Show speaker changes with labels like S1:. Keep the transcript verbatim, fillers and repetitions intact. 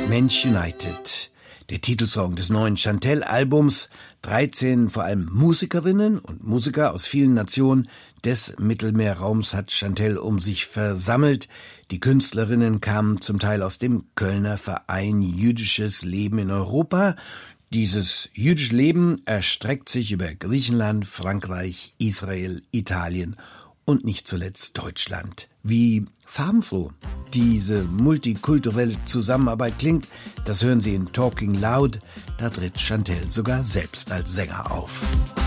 S1: Mensch United, der Titelsong des neuen Chantelle-Albums. dreizehn vor allem Musikerinnen und Musiker aus vielen Nationen des Mittelmeerraums hat Chantelle um sich versammelt. Die Künstlerinnen kamen zum Teil aus dem Kölner Verein Jüdisches Leben in Europa. Dieses jüdische Leben erstreckt sich über Griechenland, Frankreich, Israel, Italien und nicht zuletzt Deutschland. Wie farbenfroh diese multikulturelle Zusammenarbeit klingt, das hören Sie in Talking Loud. Da tritt Chantelle sogar selbst als Sänger auf.